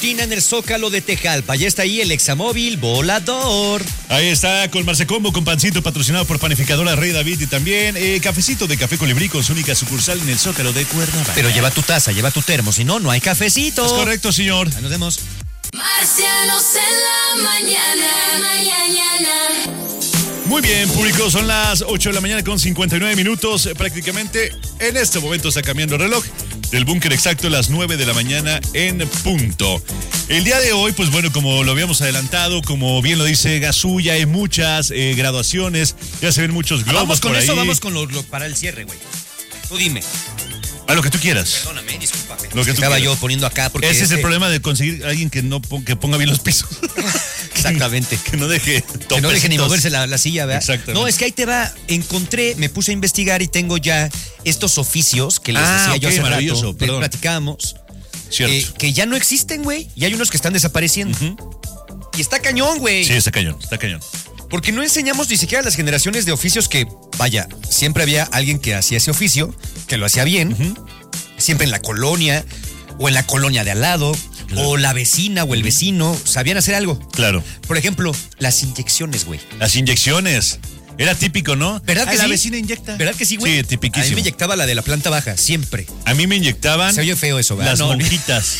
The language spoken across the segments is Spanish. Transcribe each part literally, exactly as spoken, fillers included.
Tina en el Zócalo de Tejalpa. Ya está ahí el Examóvil volador. Ahí está con Marcecombo, con pancito patrocinado por Panificadora Rey David y también eh, cafecito de Café Colibrí con su única sucursal en el Zócalo de Cuernavaca. Pero lleva tu taza, lleva tu termo, si no, no hay cafecito. Es correcto, señor. Ahí nos vemos. Marcianos en la mañana, mañana. Muy bien, público, son las ocho de la mañana con cincuenta y nueve minutos. Prácticamente en este momento está cambiando el reloj del búnker exacto, las nueve de la mañana en punto. El día de hoy, pues bueno, como lo habíamos adelantado, como bien lo dice Gasulla, hay muchas eh, graduaciones, ya se ven muchos globos. Ah, vamos con por eso, ahí. vamos con lo, lo para el cierre, güey. Tú dime. A lo que tú quieras. Perdóname, discúlpame. Lo que tú Estaba quieras. yo poniendo acá porque Ese es este... el problema de conseguir a alguien que no pon- que ponga bien los pisos. Exactamente. Que no deje Que no deje ni topecitos. moverse la, la silla, ¿verdad? Exactamente. No, es que ahí te va. Encontré, me puse a investigar y tengo ya estos oficios que les Ah, decía yo ok, hace maravilloso, rato, que perdón. platicábamos, Cierto. eh, que ya no existen, güey. Y hay unos que están desapareciendo. Ujú. Y está cañón, güey. Sí, está cañón, está cañón. Porque no enseñamos ni siquiera a las generaciones de oficios que, vaya, siempre había alguien que hacía ese oficio, que lo hacía bien, Ujú. siempre en la colonia, o en la colonia de al lado, Claro. o la vecina o el vecino, sabían hacer algo. Claro. Por ejemplo, las inyecciones, güey. Las inyecciones. Era típico, ¿no? ¿Verdad que Ah, la sí? vecina inyecta. ¿Verdad que sí, güey? Sí, A mí tipiquísimo. me inyectaba la de la planta baja, siempre. A mí me inyectaban Se oye feo eso, ¿verdad? las No, monjitas.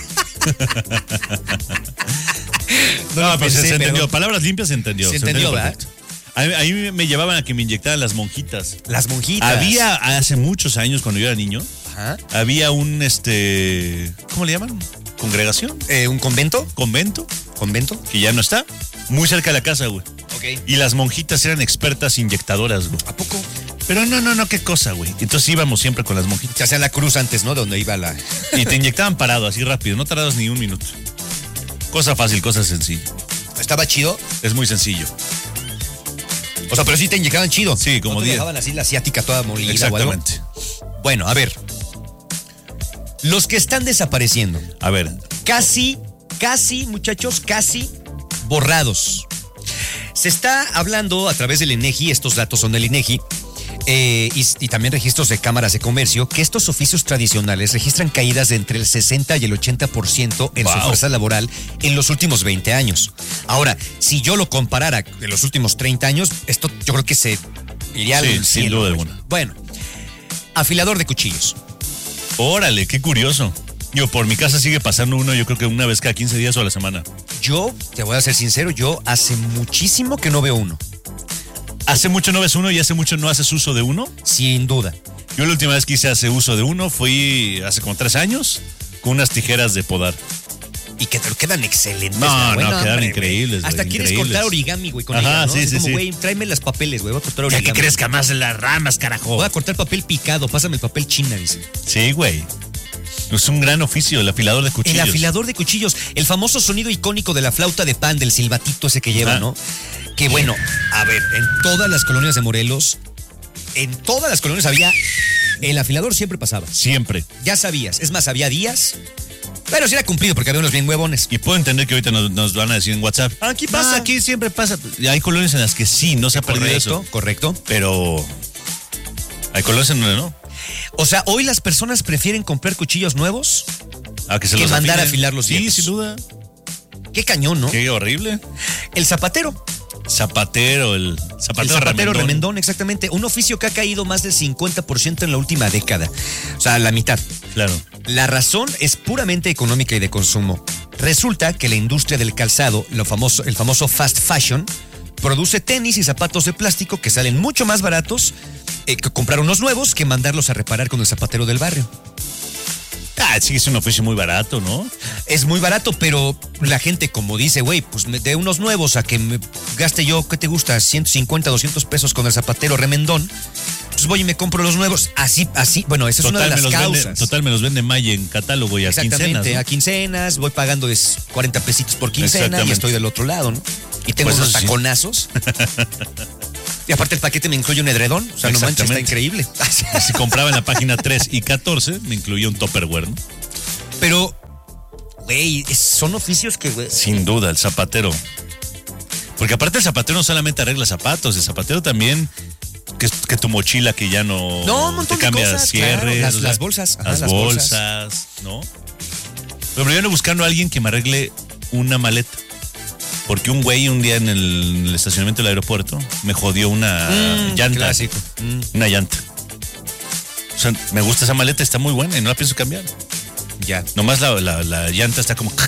no No, lo pero se, pensé, se entendió. pero- Palabras limpias se entendió. Se entendió, ¿verdad? perfecto. A mí, a mí me llevaban a que me inyectaran las monjitas. Las monjitas. Había hace muchos años, cuando yo era niño, Ajá. había un, este, ¿cómo le llaman? Congregación, Eh, ¿Un convento? convento, ¿Convento? que ya no está, muy cerca de la casa, güey. Ok. Y las monjitas eran expertas inyectadoras, güey. ¿A poco? Pero no, no, no, qué cosa, güey. Entonces íbamos siempre con las monjitas. Se hacía la cruz antes, ¿no? Donde iba la... Y te inyectaban parado, así rápido, no tardabas ni un minuto. Cosa fácil, cosa sencilla. ¿Estaba chido? Es muy sencillo. O sea, pero sí te inyectaban chido. Sí, como ¿No te diez. dejaban así la asiática toda molida o algo? Exactamente. Bueno, a ver. Los que están desapareciendo. A ver, Casi, casi, muchachos, casi borrados. Se está hablando a través del INEGI, estos datos son del INEGI, eh, y, y también registros de cámaras de comercio, que estos oficios tradicionales registran caídas de entre el sesenta y el ochenta por ciento en su Wow. fuerza laboral en los últimos veinte años. Ahora, si yo lo comparara en los últimos treinta años, esto yo creo que se iría Sí, al sin cielo, duda güey. alguna. Bueno, afilador de cuchillos. órale, qué curioso. Yo, por mi casa sigue pasando uno, yo creo que una vez cada quince días o a la semana. Yo, te voy a ser sincero, yo hace muchísimo que no veo uno. Hace mucho no ves uno y hace mucho no haces uso de uno. Sin duda. Yo la última vez que hice hace uso de uno fui hace como tres años con unas tijeras de podar. Y que te lo quedan excelentes. No, güey. no, quedaron hombre, increíbles, güey. Hasta güey, quieres increíbles. cortar origami, güey, con Ajá, ella, ¿no? sí, Es sí, como, sí. güey, tráeme las papeles, güey, voy a cortar Ya origami. que crezca más las ramas, carajo. Voy a cortar papel picado, pásame el papel china, dice. Sí, güey. Es un gran oficio, el afilador de cuchillos. El afilador de cuchillos, el famoso sonido icónico de la flauta de pan, del silbatito ese que lleva, Ah. ¿no? Que bueno, a ver, en todas las colonias de Morelos, en todas las colonias había, el afilador siempre pasaba. Siempre. Ya sabías, es más, había días, pero sí era cumplido porque había unos bien huevones. Y puedo entender que ahorita nos, nos van a decir en WhatsApp. Aquí No, pasa. aquí siempre pasa. Y hay colonias en las que sí, no se ha perdido Correcto, eso. correcto. Pero hay colonias en donde no. O sea, hoy las personas prefieren comprar cuchillos nuevos A que se que los mandar a afilen. afilar los Sí, dientes. sin duda. Qué cañón, ¿no? Qué horrible. El zapatero. Zapatero, el zapatero, el zapatero remendón. remendón. exactamente. Un oficio que ha caído más del cincuenta por ciento en la última década. O sea, la mitad. Claro. La razón es puramente económica y de consumo. Resulta que la industria del calzado, lo famoso, el famoso fast fashion, produce tenis y zapatos de plástico que salen mucho más baratos eh, que comprar unos nuevos que mandarlos a reparar con el zapatero del barrio. Ah, sí, es un oficio muy barato, ¿no? Es muy barato, pero la gente como dice, güey, pues me de unos nuevos a que me gaste yo, ¿qué te gusta? ciento cincuenta, doscientos pesos con el zapatero remendón. Pues voy y me compro los nuevos. Así, así, bueno, esa es una de me las los causas. vende, total, me los vende Maya en catálogo y a Exactamente, quincenas, ¿no? a quincenas, voy pagando de cuarenta pesitos por quincena y Exactamente. estoy del otro lado, ¿no? Y tengo Pues unos eso sí. taconazos. Y aparte el paquete me incluye un edredón. O sea, no manches, está Exactamente. increíble. Si compraba en la página tres y catorce, me incluía un Tupperware, ¿no? Pero, güey, es- son oficios que, güey. Sin duda, el zapatero. Porque aparte el zapatero no solamente arregla zapatos, el zapatero también que, que tu mochila que ya no, No, un montón te de cambia cosas, cierres, claro. Las- o sea, las bolsas, ajá, las, las bolsas. bolsas, ¿no? Pero yo ando buscando a alguien que me arregle una maleta. Porque un güey un día en el, en el estacionamiento del aeropuerto me jodió una Mm, llanta. clásico. Mm. Una llanta. O sea, me gusta esa maleta, está muy buena y no la pienso cambiar. Ya. Nomás la, la, la llanta está como...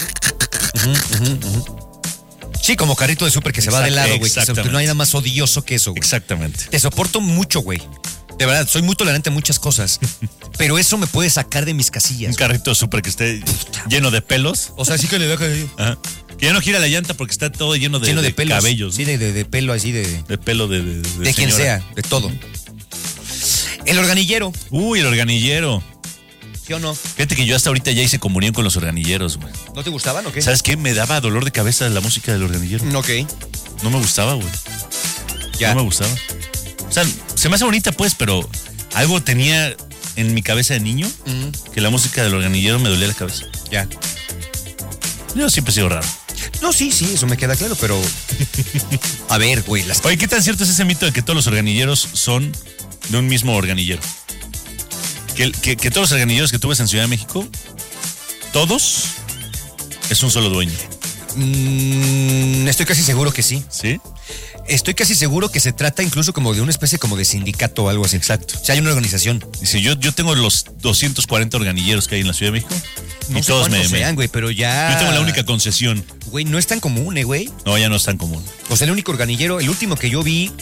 Sí, como carrito de súper que se va de Exact- lado, güey. que se- exactamente. No hay nada más odioso que eso, güey. Exactamente. Te soporto mucho, güey. De verdad, soy muy tolerante a muchas cosas. Pero eso me puede sacar de mis Un casillas. carrito súper que esté lleno de pelos. O sea, sí que le deja ahí. Ajá. Que ya no gira la llanta porque está todo lleno de, Lleno de, de pelos. cabellos. Sí, de, de, de pelo así de. De pelo de... De, de De quien señora. sea, de todo. El organillero, Uy, el organillero. ¿sí o no? Fíjate que yo hasta ahorita ya hice comunión con los organilleros, güey. ¿No te gustaban o qué? ¿Sabes qué? Me daba dolor de cabeza la música del organillero. Ok. No me gustaba, güey. Ya. No me gustaba. O sea, se me hace bonita, pues, pero algo tenía en mi cabeza de niño Mm, que la música del organillero me dolía la cabeza. ya. Yo siempre he sido raro. No, sí, sí, eso me queda claro, pero. A ver, güey, las. Oye, ¿qué tan cierto es ese mito de que todos los organiilleros son de un mismo organillero? Que, que, que todos los organiilleros que tú ves en Ciudad de México, todos es un solo dueño. Mm, estoy casi seguro que sí. ¿Sí? Estoy casi seguro que se trata incluso como de una especie como de sindicato o algo así. Exacto. O sea, hay una organización. Dice, yo, yo tengo los doscientos cuarenta organiilleros que hay en la Ciudad de México. No y sé todos me, cuántos me- sean, güey, pero ya. Yo tengo la única concesión. Güey, no es tan común, eh, güey. No, ya no es tan común. O sea, el único organillero, el último que yo vi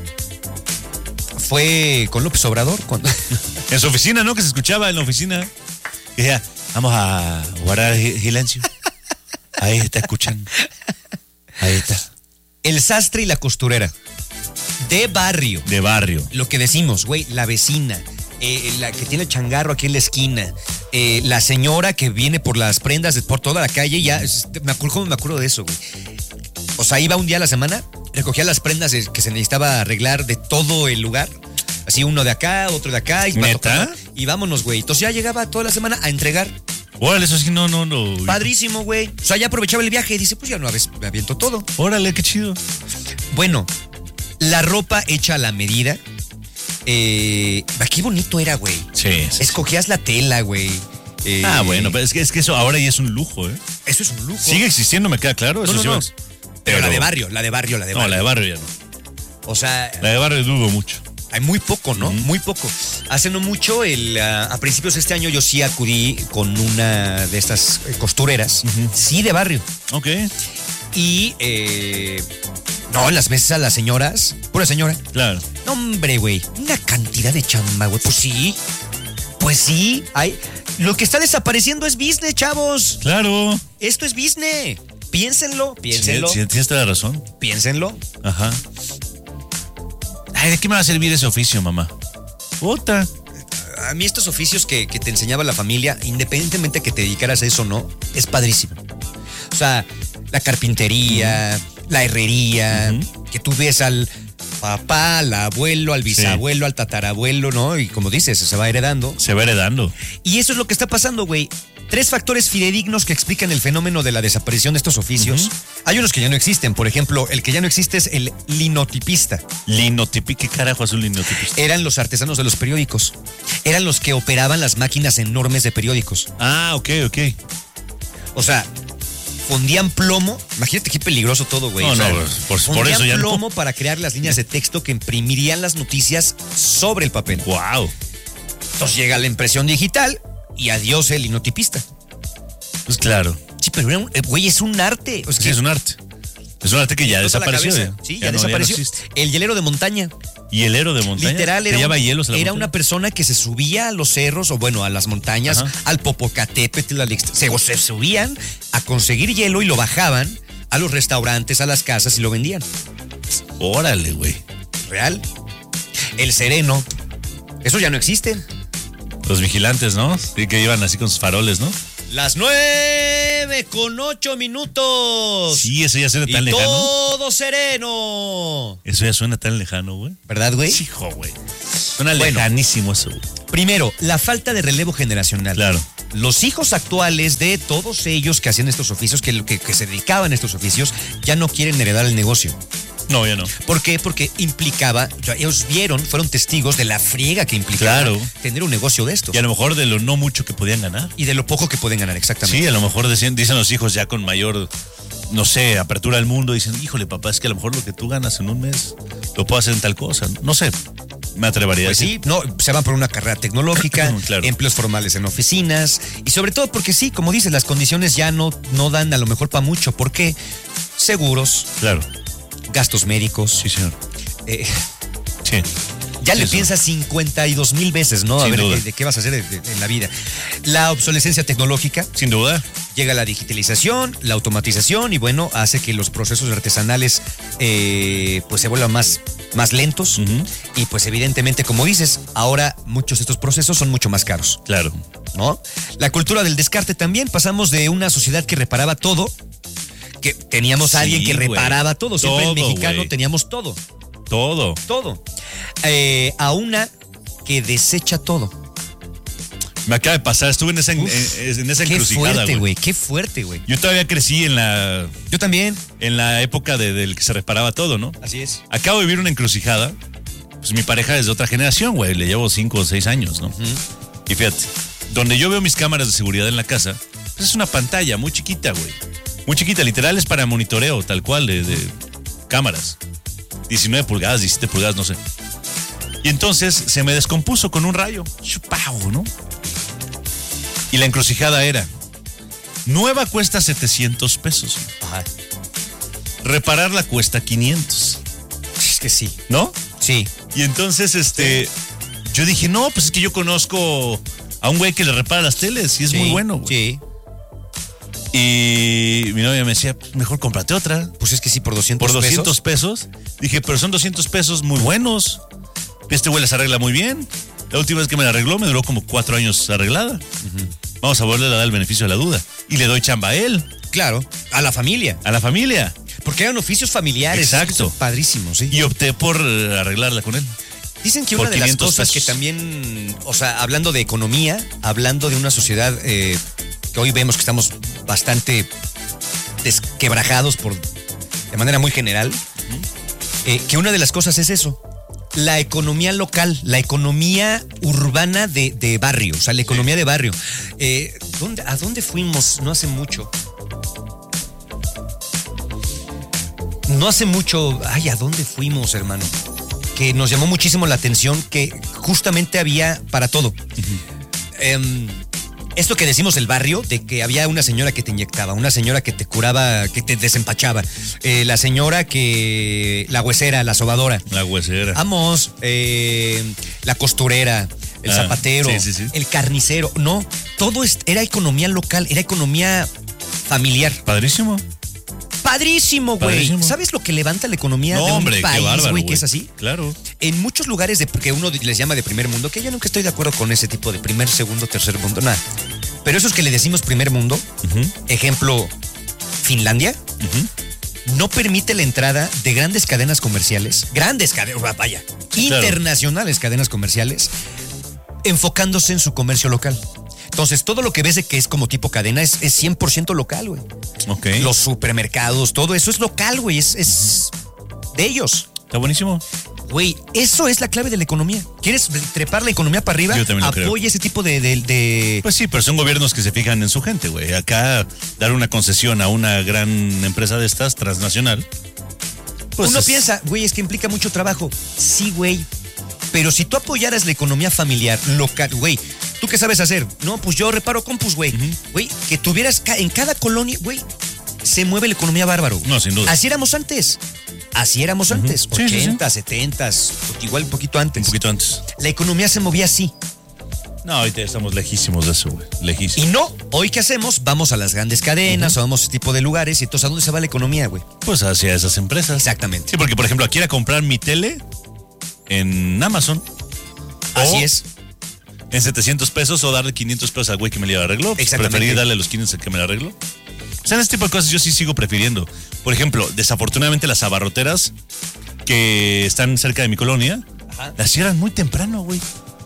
fue con López Obrador. Cuando... En su oficina, ¿no? Que se escuchaba en la oficina. Que decía, vamos a guardar gi- silencio. Ahí está escuchando. Ahí está. El sastre y la costurera. De barrio. De barrio. Lo que decimos, güey, la vecina, eh, la que tiene el changarro aquí en la esquina, eh, la señora que viene por las prendas de- por toda la calle, ya, es- me acuerdo, ¿cómo me acuerdo de eso, güey? O sea, iba un día a la semana, recogía las prendas de- que se necesitaba arreglar de todo el lugar. Así uno de acá, otro de acá. Y, va ¿Neta? tocando, y vámonos, güey. Entonces ya llegaba toda la semana a entregar. Órale, eso sí, no, no, no. Padrísimo, güey. O sea, ya aprovechaba el viaje y dice, pues ya no ves, me aviento todo. Órale, qué chido. Bueno, la ropa hecha a la medida. Eh, qué bonito era, güey. Sí, sí. Escogías la tela, güey. Eh, Ah, bueno, pero es que, es que eso ahora ya es un lujo, ¿eh? Eso es un lujo. Sigue existiendo, me queda claro. No, Eso no, sí no. es- Pero, la de barrio, la de barrio, la de No, barrio. la de barrio ya no. O sea, La de barrio dudo mucho. hay muy poco, ¿no? Ujú. Muy poco. Hace no mucho, el, ah, a principios de este año, yo sí acudí con una de estas eh, costureras. Ujú. Sí, de barrio. Ok, Y, eh, no, las veces a las señoras, pura señora. claro. No, hombre, güey, una cantidad de chamba, güey. Pues sí, pues sí. Hay, lo que está desapareciendo es business, chavos. Claro. Esto es business. Piénsenlo, piénsenlo, Sí, sí, tienes toda la razón. piénsenlo. Ajá. Ay, ¿de qué me va a servir ese oficio, mamá? Puta. A mí estos oficios que, que te enseñaba la familia, independientemente que te dedicaras a eso o no, es padrísimo. O sea, la carpintería, la herrería, Ujú. que tú ves al papá, al abuelo, al bisabuelo, al tatarabuelo, ¿no? Y como dices, se va heredando. Se va heredando. Y eso es lo que está pasando, güey. Tres factores fidedignos que explican el fenómeno de la desaparición de estos oficios. Ujú. Hay unos que ya no existen. Por ejemplo, el que ya no existe es el linotipista. Linotipi, ¿qué carajo es un linotipista? Eran los artesanos de los periódicos. Eran los que operaban las máquinas enormes de periódicos. Ah, ok, ok. O sea, fundían plomo. Imagínate qué peligroso todo, güey. No, O sea, no, por- por fundían eso ya no. plomo para crear las líneas de texto que imprimirían las noticias sobre el papel. Wow. Entonces llega la impresión digital y adiós el linotipista. Pues claro. Sí, pero era un- eh, güey, es un arte. O sea, Sí, es un arte. Es un arte que ya explota la desapareció. cabeza. ya. Sí, ya, Ya no- ya no desapareció. existe. El hielero de montaña. Hielero de montaña. Literal, ¿Te era, lleva un- hielos a la era montaña? una persona que se subía a los cerros, o bueno, a las montañas, Ajá. al Popocatépetl, al ext- se, se subían a conseguir hielo y lo bajaban a los restaurantes, a las casas y lo vendían. Órale, güey. Real. El sereno. Eso ya no existe. Los vigilantes, ¿no? Sí, que iban así con sus faroles, ¿no? Las nueve con ocho minutos. Sí, eso ya suena Y tan lejano. todo sereno. Eso ya suena tan lejano, güey. ¿Verdad, güey? Hijo, güey. Suena Bueno. lejanísimo eso, güey. Primero, la falta de relevo generacional. Claro. Los hijos actuales de todos ellos que hacían estos oficios, que, que, que se dedicaban a estos oficios, ya no quieren heredar el negocio. No, ya no. ¿Por qué? Porque implicaba, o sea, ellos vieron, fueron testigos de la friega que implicaba Claro. tener un negocio de esto. Y a lo mejor de lo no mucho que podían ganar. Y de lo poco que pueden ganar, exactamente. Sí, a lo mejor decían, dicen los hijos ya con mayor, no sé, apertura al mundo, dicen, híjole, papá, es que a lo mejor lo que tú ganas en un mes lo puedo hacer en tal cosa. No sé, me atrevería Pues a decir. sí, no, se van por una carrera tecnológica, Claro. empleos formales en oficinas, y sobre todo porque sí, como dices, las condiciones ya no, no dan a lo mejor para mucho. ¿Por qué? Seguros, Claro, gastos médicos. sí, señor. eh, Sí. ya le Eso. piensas cincuenta y dos mil veces, ¿no? A Sin ver duda. de, de qué vas a hacer de- de- en la vida. La obsolescencia tecnológica, Sin duda. llega la digitalización, la automatización, y bueno, hace que los procesos artesanales eh, pues se vuelvan más, más lentos. Ujú. Y pues evidentemente, como dices, ahora muchos de estos procesos son mucho más caros, Claro. ¿no? La cultura del descarte también, pasamos de una sociedad que reparaba todo, que teníamos a Sí, alguien que güey. reparaba todo, siempre el Todo, mexicano güey. teníamos todo, Todo. todo, eh, a una que desecha todo. Me acaba de pasar, estuve en esa, en, Uf, en- en esa Qué encrucijada, fuerte, güey. güey, qué fuerte, güey. Yo todavía crecí en la, Yo también, en la época de, del que se reparaba todo, ¿no? así es. Acabo de vivir una encrucijada. Pues mi pareja es de otra generación, güey. Le llevo cinco o seis años, ¿no? Y fíjate, donde yo veo mis cámaras de seguridad en la casa, pues es una pantalla muy chiquita, güey. Muy chiquita, literal es para monitoreo, tal cual, de, de cámaras. diecinueve pulgadas, diecisiete pulgadas, no sé. Y entonces se me descompuso con un rayo. Chupau, ¿no? Y la encrucijada era, nueva cuesta setecientos pesos. Ajá. Repararla cuesta quinientos, Es que sí, ¿no? sí. Y entonces, este, yo dije, no, pues es que yo conozco a un güey que le repara las teles y es Sí, muy bueno, güey. Sí. Y mi novia me decía, mejor cómprate otra. Pues es que sí, por doscientos Por doscientos pesos. pesos. Dije, pero son doscientos pesos muy buenos. Este güey las arregla muy bien. La última vez que me la arregló me duró como cuatro años arreglada. Vamos a volverle a dar el beneficio de la duda. Y le doy chamba a él, Claro, a la familia. a la familia. Porque eran oficios familiares. Exacto. Padrísimos, sí. Y opté por eh, arreglarla con él. Dicen que por una de las quinientos cosas pesos. que también, o sea, hablando de economía, hablando de una sociedad eh, que hoy vemos que estamos bastante desquebrajados por, de manera muy general, eh, que una de las cosas es eso, la economía local, la economía urbana de, de barrio, o sea, la economía de barrio. Eh, ¿dónde- ¿A dónde fuimos? No hace mucho. No hace mucho, ay, ¿a dónde fuimos, hermano? Que nos llamó muchísimo la atención que justamente había para todo. Em, esto que decimos el barrio, de que había una señora que te inyectaba, una señora que te curaba, que te desempachaba, eh, la señora que, la huesera, la sobadora, La huesera. vamos, eh, la costurera, el Ah, zapatero, sí, sí, sí. el carnicero, no, todo es- era economía local, era economía familiar. Padrísimo. Padrísimo, güey. Padrísimo. ¿Sabes lo que levanta la economía No, de un hombre, qué país, bárbaro, güey, que güey. es así? Claro. En muchos lugares de, que uno les llama de primer mundo, que yo nunca estoy de acuerdo con ese tipo de primer, segundo, tercer mundo, nada. Pero esos que le decimos primer mundo, Ujú, ejemplo, Finlandia, ujú. no permite la entrada de grandes cadenas comerciales, grandes cadenas, vaya, Sí, claro. internacionales cadenas comerciales, enfocándose en su comercio local. Entonces, todo lo que ves de que es como tipo cadena es, es cien por ciento local, güey. Ok. Los supermercados, todo eso es local, güey, es, es de ellos. Está buenísimo. Güey, eso es la clave de la economía. ¿Quieres trepar la economía para arriba? Yo también lo creo. Apoya ese tipo de... de- de- Pues sí, pero son gobiernos que se fijan en su gente, güey. Acá dar una concesión a una gran empresa de estas, transnacional. pues Uno es- piensa, güey, es que implica mucho trabajo. Sí, güey. Pero si tú apoyaras la economía familiar, local, güey, ¿tú qué sabes hacer? No, pues yo reparo compus, güey. Güey, que tuvieras ca- en cada colonia, güey, se mueve la economía bárbaro. No, sin duda. Así éramos antes. Así éramos antes. Sí, sí, sí. ochenta, setenta, igual un poquito antes. Un poquito antes. La economía se movía así. No, ahorita estamos lejísimos de eso, güey. Y Lejísimos. no, hoy ¿qué hacemos? Vamos a las grandes cadenas, o vamos a ese tipo de lugares. Y entonces, ¿a dónde se va la economía, güey? Pues hacia esas empresas. Exactamente. Sí, porque por ejemplo, aquí ir a comprar mi tele en Amazon. Así O es. En setecientos pesos o darle quinientos pesos al güey que me la arregló. Pues Exactamente. preferí darle los quinientos al que me la arregló. O sea, en este tipo de cosas yo sí sigo prefiriendo. Por ejemplo, desafortunadamente las abarroteras que están cerca de mi colonia, Ajá. las cierran muy temprano, güey.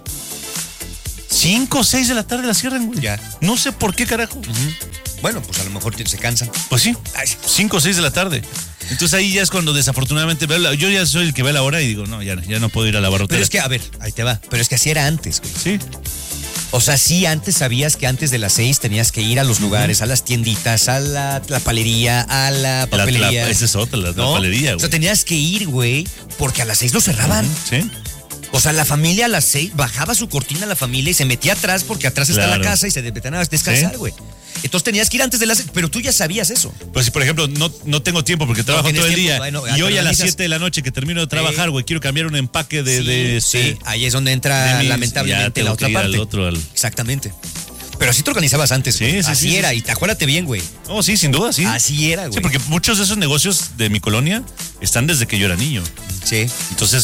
Cinco o seis de la tarde las cierran, güey. Ya. No sé por qué, carajo. Bueno, pues a lo mejor se cansan. Pues sí, Ay, cinco o seis de la tarde. Entonces ahí ya es cuando desafortunadamente veo la- yo ya soy el que ve la hora y digo, no, ya, ya no puedo ir a la barrotera. Pero es que, a ver, ahí te va. Pero es que así era antes, güey. Sí. O sea, sí, antes sabías que antes de las seis tenías que ir a los lugares, a las tienditas, a la, la palería, a la La, papelería. la- esa es otra, la, la ¿no? palería, O sea, güey. tenías que ir, güey, porque a las seis lo cerraban. Sí. O sea, la familia a las seis bajaba su cortina a la familia y se metía atrás porque atrás está Claro. la casa y se metían a descansar, Sí. güey. Entonces tenías que ir antes de las seis, pero tú ya sabías eso. Pues si, por ejemplo, no, no tengo tiempo porque trabajo tienes todo el tiempo, día bueno, y te hoy a las organizas. siete de la noche que termino de trabajar, güey, quiero cambiar un empaque de... sí, de, este, sí, ahí es donde entra de mis- ya lamentablemente tengo la otra que ir al parte. otro, al- Exactamente. Pero así te organizabas antes. Sí, güey. sí, Así sí, era, sí. y te acuérdate bien, güey. Oh, sí, sin duda, sí. Así era, güey. Sí, porque muchos de esos negocios de mi colonia están desde que yo era niño. Sí. Entonces,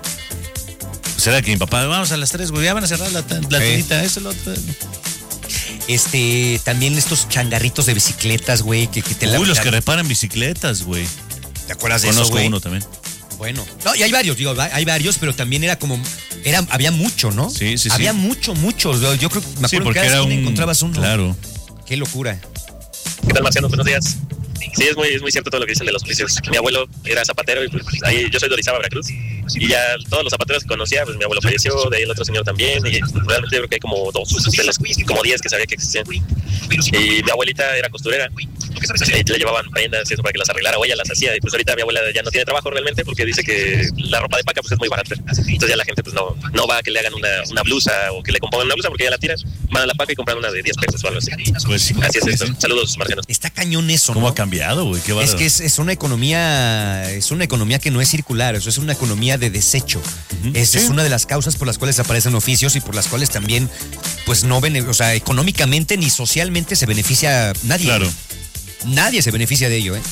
pues era que mi papá, vamos a las tres, güey, ya van a cerrar la, la Sí. tiendita, eso, lo otro. Este, también estos changarritos de bicicletas, güey, que, que te la Uy, los que reparan bicicletas, güey. ¿Te acuerdas de eso, Conozco güey? uno también. Bueno. No, y hay varios, digo, hay varios, pero también era como, era, había mucho, ¿no? Sí, sí, sí. Había mucho, mucho. Yo, yo creo que me Sí, acuerdo porque que cada era esquina un... encontrabas uno. Claro. Qué locura. ¿Qué tal, Marciano? Buenos días. Sí, es muy, es muy cierto todo lo que dicen de los oficios. Mi abuelo era zapatero y pues, ahí yo soy de Orizaba, Veracruz. Y ya todos los zapateros que conocía, pues mi abuelo falleció, de ahí el otro señor también. Y realmente yo creo que hay como dos de los como diez que sabía que existían. Y mi abuelita era costurera. Y le llevaban prendas y eso para que las arreglara o ella las hacía. Y pues ahorita mi abuela ya no tiene trabajo realmente porque dice que la ropa de paca pues es muy barata. Entonces ya la gente pues no, no va a que le hagan una, una blusa o que le compongan una blusa porque ya la tiran. Van a la paca y compran una de diez pesos o algo así. Pues sí. Así es Sí, esto. sí. Saludos, Marciano. Está cañón eso, ¿Cómo ¿no? ha cambiado, güey? Qué Es bárbaro. que es, es una economía, es una economía que no es circular, eso es una economía de desecho. Es, Sí. es una de las causas por las cuales aparecen oficios y por las cuales también, pues no, bene- o sea, económicamente ni socialmente se beneficia nadie. Claro. Nadie se beneficia de ello, ¿eh?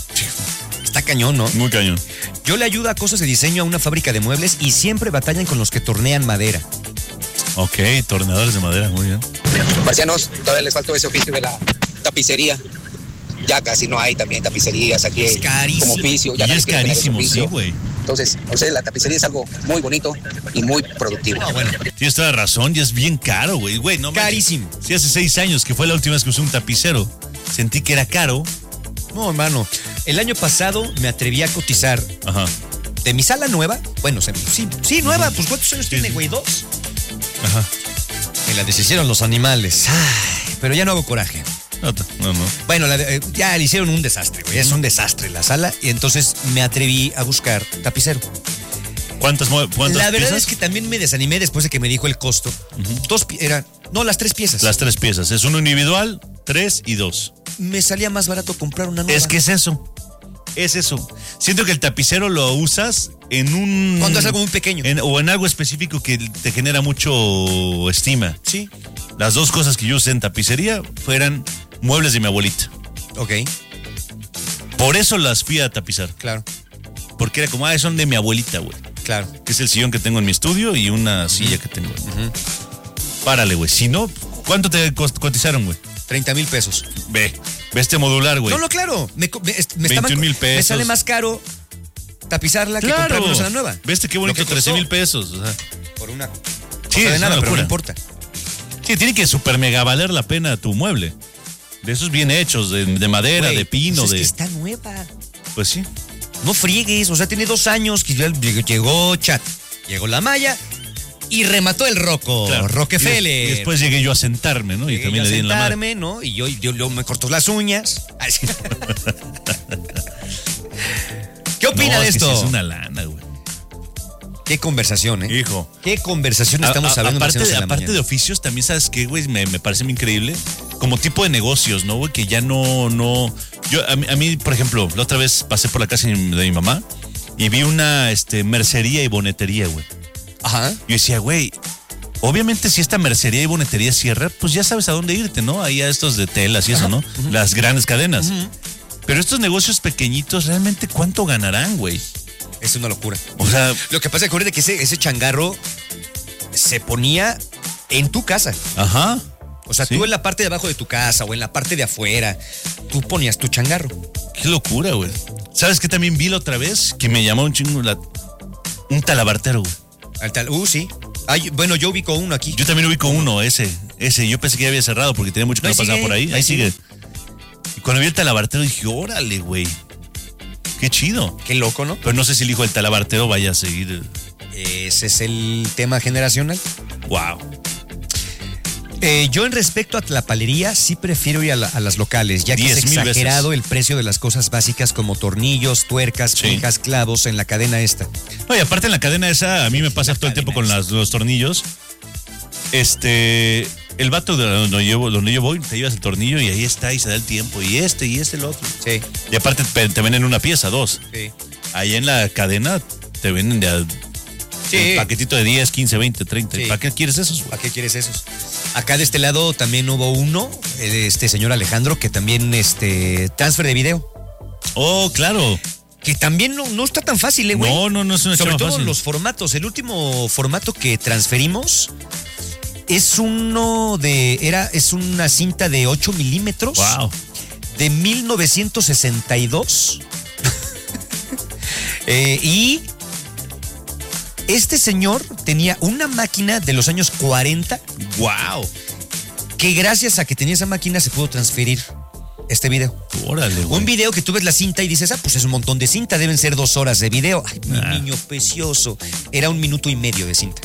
Está cañón, ¿no? Muy cañón. Yo le ayudo a cosas de diseño a una fábrica de muebles y siempre batallan con los que tornean madera. Ok, torneadores de madera, muy bien. Marcianos, todavía les faltó ese oficio de la tapicería. Ya casi no hay también tapicerías aquí Es carísimo. como oficio. Ya Y nadie es quiere tener ese carísimo, sí, oficio. güey. Entonces, o sea, la tapicería es algo muy bonito y muy productivo. No, bueno, Tienes toda la razón y es bien caro, güey. Güey, no manches. Carísimo. Sí, hace seis años que fue la última vez que usé un tapicero. Sentí que era caro. no, hermano. El año pasado me atreví a cotizar Ajá. de mi sala nueva. Bueno, se- sí, sí, nueva. Pues ¿cuántos años Sí, tiene, sí. güey? ¿Dos? Ajá. Me la deshicieron los animales. Ay, pero ya no hago coraje. No, no, no. Bueno, la de- eh, ya le hicieron un desastre, güey. Es un desastre la sala. Y entonces me atreví a buscar tapicero. ¿Cuántas, mue- cuántas La verdad piezas? es que también me desanimé después de que me dijo el costo. Dos pi- eran, no, las tres piezas. Las tres piezas. Es uno individual, tres y dos. Me salía más barato comprar una nueva. Es que es eso. Es eso. Siento que el tapicero lo usas en un... Cuando es algo muy pequeño. en- o en algo específico que te genera mucho estima. Sí. Las dos cosas que yo usé en tapicería fueran muebles de mi abuelita. Ok, Por eso las fui a tapizar. claro, Porque era como, ah, son de mi abuelita, güey. claro. Que es el sillón que tengo en mi estudio y una silla que tengo. Párale, güey. Si no, ¿cuánto te cost- cotizaron, güey? treinta mil pesos. Ve. Ve este modular, güey. No, no, claro. Me, co- me, est- me veintiún estaban- mil Me pesos. sale más caro tapizarla que comprarme una sala nueva. ¿Ves qué Lo bonito? que trece costó mil pesos. O sea, Por una. Sí, cosa de es nada, una pero no locura. importa. sí, tiene que super mega valer la pena tu mueble. De esos bien hechos, de, de madera, Güey, de pino, pues es de. que está nueva. Pues sí. No friegues, o sea, tiene dos años que ya llegó, llegó Chat, llegó la Maya y remató el Rocco, Claro. Rockefeller. Y, des- y después llegué yo a sentarme, ¿no? Y Llegué también yo a le di en la madre. sentarme, ¿no? Y yo, yo, yo me cortó las uñas. Ay, sí. ¿Qué opina No, de es que esto? sí es una lana, güey. Qué conversación, ¿eh? Hijo. Qué conversación estamos A- a- hablando aparte Marcianos, de, en la aparte mañana. de oficios, también sabes qué, güey, me, me parece muy increíble. Como tipo de negocios, ¿no, güey? Que ya no, no. Yo, a mí, a mí, por ejemplo, la otra vez pasé por la casa de mi, de mi mamá y vi una este, mercería y bonetería, güey. Ajá. Yo decía, güey, obviamente si esta mercería y bonetería cierra, pues ya sabes a dónde irte, ¿no? Ahí a estos de telas y eso, ¿no? Las grandes cadenas. Pero estos negocios pequeñitos, ¿realmente cuánto ganarán, güey? Es una locura. O sea, Lo que pasa es que acuérdate que ese, ese changarro se ponía en tu casa. ajá. O sea, Sí. tú en la parte de abajo de tu casa o en la parte de afuera, tú ponías tu changarro. Qué locura, güey. ¿Sabes qué también vi la otra vez? Que me llamó un chingo la... un talabartero, güey. Al tal, uh, sí. Ay, bueno, yo ubico uno aquí. Yo también ubico uno, ese, ese. Yo pensé que ya había cerrado porque tenía mucho que No, no ahí pasaba sigue, por ahí. ahí Ahí sigue. sigue. Y cuando vi el talabartero dije, órale, güey. Qué chido. Qué loco, ¿no? Pero no sé si el hijo del talabartero vaya a seguir. Ese es el tema generacional. Wow. Eh, yo en respecto a la palería sí prefiero ir a, la- a las locales, ya que es Diez mil exagerado veces. el precio de las cosas básicas como tornillos, tuercas, Sí. pijas, clavos en la cadena esta. No, y aparte en la cadena esa, a mí me pasa todo el tiempo con las- los tornillos. Este, el vato de donde yo, donde yo voy, te llevas el tornillo y ahí está y se da el tiempo. Y este, y este, el otro. Sí, Y aparte te, te venden una pieza, dos. sí. Ahí en la cadena te venden de a- Sí. un paquetito de diez, quince, veinte, treinta. Sí. ¿Para qué quieres esos, güey? ¿Para qué quieres esos? Acá de este lado también hubo uno, eh, de este señor Alejandro, que también, este, transfer de video. Oh, claro. Que también no, no está tan fácil, eh, güey. No, no, no es una Sobre chava todo fácil. los formatos. El último formato que transferimos es uno de. Era, es una cinta de ocho milímetros. Wow. De mil novecientos sesenta y dos. Eh, y este señor tenía una máquina de los años cuarenta Wow. que gracias a que tenía esa máquina se pudo transferir este video. Órale, güey. Un video que tú ves la cinta y dices, ah, pues es un montón de cinta, deben ser dos horas de video. Ay, mi Ah. niño precioso. Era un minuto y medio de cinta.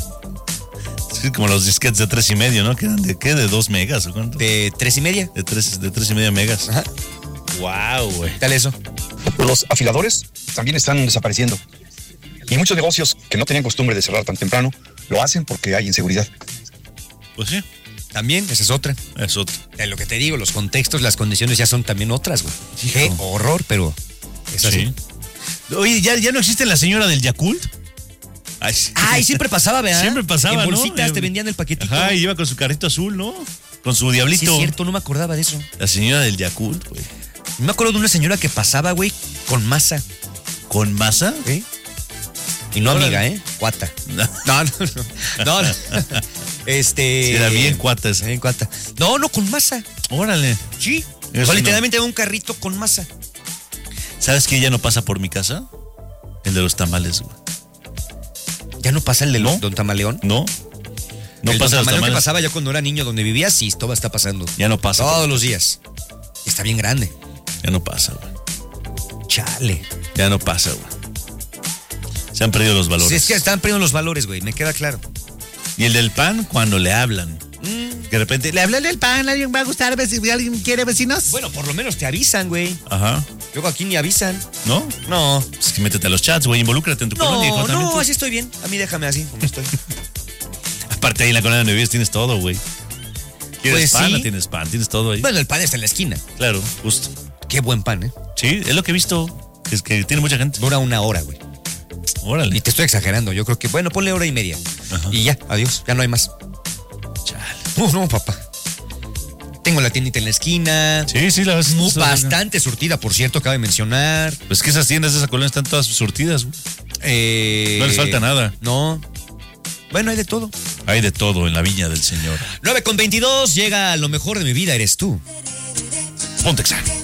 Sí, como los disquetes de tres y medio, ¿no? ¿Qué eran de qué? ¿De dos megas o cuánto? De tres y media. De tres, de tres y media megas. Ajá. Wow, güey. ¿Qué tal eso? Los afiladores también están desapareciendo. Y muchos negocios que no tenían costumbre de cerrar tan temprano lo hacen porque hay inseguridad. Pues sí, También, esa es otra. es otro. De lo que te digo, los contextos, las condiciones ya son también otras, güey. Qué horror, pero es así. Sí. Oye, ¿ya, ¿ya no existe la señora del Yakult? Ay, sí. Ay, siempre pasaba, ¿verdad? Siempre pasaba, En ¿no? bolsitas te vendían el paquetito. Ajá, y iba con su carrito azul, ¿no? Con su Sí, diablito. es cierto, no me acordaba de eso. La señora del Yakult, güey. Me acuerdo de una señora que pasaba, güey, con masa. ¿Con masa? ¿Eh? Y no Órale. amiga, ¿eh? Cuata. No. No, no, no. No, no. Este. Sí, era bien cuata esa. Bien cuata. No, no, con masa. Órale. Sí. Eso O sea, no. literalmente un carrito con masa. ¿Sabes qué ya no pasa por mi casa? El de los tamales, güey. ¿Ya no pasa el de ¿No? los Don Tamaleón? No. No el pasa Don los Tamaleón que tamales. pasaba yo cuando era niño donde vivía, sí, todo está pasando. Ya no pasa. Todos los días. Está bien grande. Ya no pasa, güey. Chale. Ya no pasa, güey. Se han perdido los valores. Sí, es que están perdiendo los valores, güey, me queda claro. Y el del pan, cuando le hablan. Mm. Que de repente, le hablan del pan, ¿alguien va a gustar? veci- ¿Alguien quiere vecinos? Bueno, por lo menos te avisan, güey. Ajá. Luego aquí ni avisan. ¿No? No. Pues que métete a los chats, güey, involúcrate en tu colonia. hijo, No, también no, tú. así estoy bien. A mí déjame así, como estoy. Aparte ahí en la colonia donde vives tienes todo, güey. ¿Quieres Pues pan? sí. No tienes pan, tienes todo ahí. Bueno, el pan está en la esquina. Claro, justo. Qué buen pan, ¿eh? Sí, es lo que he visto. Es que tiene mucha gente. Dura una hora, güey. Órale. Y te estoy exagerando. Yo creo que, bueno, ponle hora y media. Ajá. Y ya, adiós. Ya no hay más. Chale. No, no, papá. Tengo la tiendita en la esquina. Sí, sí, la verdad. Mu- es- Bastante surtida, por cierto, cabe mencionar. Pues que esas tiendas de esa colonia están todas surtidas, güey. Eh, No les falta nada. No. Bueno, hay de todo. Hay de todo en la viña del Señor. nueve con veintidós, llega lo mejor de mi vida, eres tú. Ponte Exa.